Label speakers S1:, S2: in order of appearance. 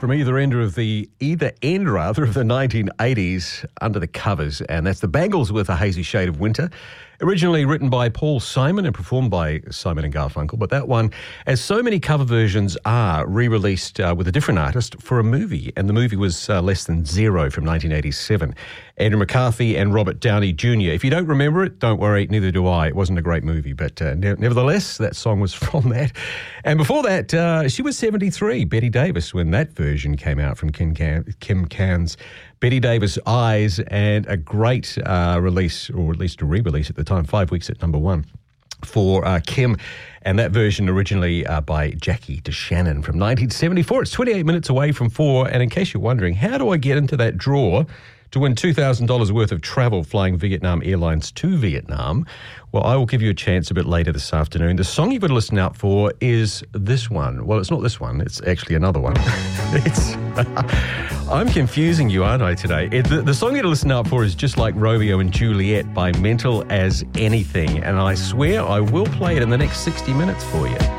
S1: From either end of the 1980s, Under the Covers, and that's the Bangles with A Hazy Shade of Winter. Originally written by Paul Simon and performed by Simon and Garfunkel, but that one, as so many cover versions are, re-released with a different artist for a movie, and the movie was Less Than Zero from 1987. Andrew McCarthy and Robert Downey Jr. If you don't remember it, don't worry, neither do I. It wasn't a great movie, but nevertheless, that song was from that. And before that, she was 73, Betty Davis, when that version came out from Kim Cairns. Betty Davis, Eyes, and a great release, or at least a re-release at the time, 5 weeks at number one for Kim, and that version originally by Jackie DeShannon from 1974. It's 28 minutes away from 4, and in case you're wondering, how do I get into that draw to win $2,000 worth of travel flying Vietnam Airlines to Vietnam? Well, I will give you a chance a bit later this afternoon. The song you've got to listen out for is this one. Well, it's not this one. It's actually another one. I'm confusing you, aren't I, today? The song you've got to listen out for is Just Like Romeo and Juliet by Mental as Anything. And I swear I will play it in the next 60 minutes for you.